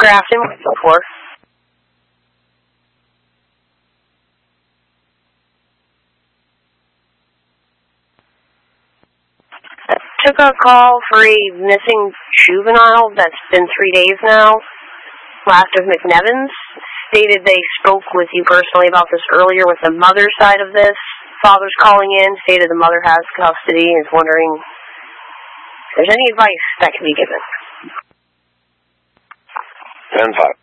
Grafton, for. Took a call for a missing juvenile that's been 3 days now. Last of McNevins. Stated they spoke with you personally about this earlier with the mother side of this. Father's calling in, stated the mother has custody and is wondering if there's any advice that can be given. 10-5.